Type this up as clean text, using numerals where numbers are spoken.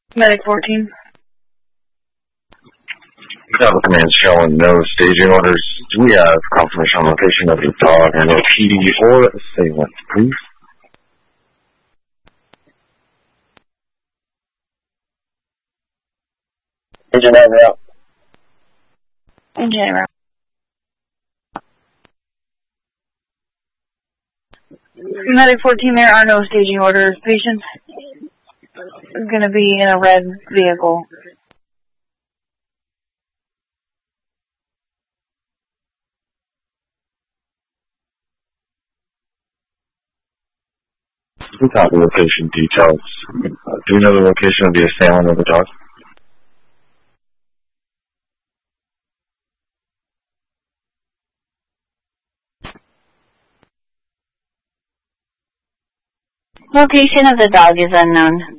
Medic 14. Medical command showing no staging orders. Do we have confirmation on location of the dog and no PD or assailant, please? Engine out. Engine out. Medic 14, there are no staging orders. Patients going to be in a red vehicle. We got the location details. Do you know the location of the assailant of the dog? Location of the dog is unknown.